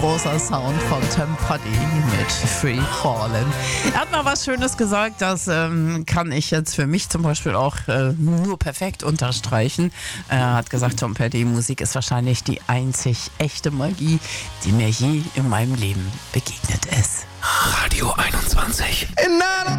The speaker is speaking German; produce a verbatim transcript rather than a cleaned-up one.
großer Sound von Tom Petty mit Free Fallen. Er hat mal was Schönes gesagt, das ähm, kann ich jetzt für mich zum Beispiel auch äh, nur perfekt unterstreichen. Er hat gesagt, Tom Petty, Musik ist wahrscheinlich die einzig echte Magie, die mir je in meinem Leben begegnet ist. Radio einundzwanzig.